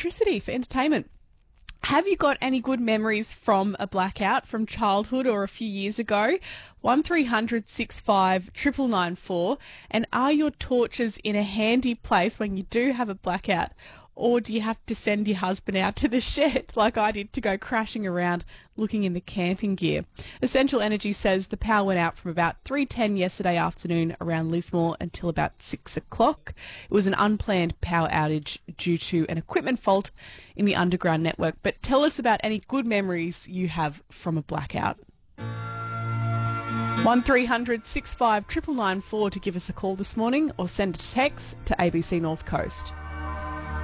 electricity for entertainment. Have you got any good memories from a blackout from childhood or a few years ago? 1300 65 999 And are your torches in a handy place when you do have a blackout? Or do you have to send your husband out to the shed like I did to go crashing around looking in the camping gear? Essential Energy says the power went out from about 3:10 yesterday afternoon around Lismore until about 6 o'clock. It was an unplanned power outage due to an equipment fault in the underground network. But tell us about any good memories you have from a blackout. 1300 65 999 to give us a call this morning or send a text to ABC North Coast.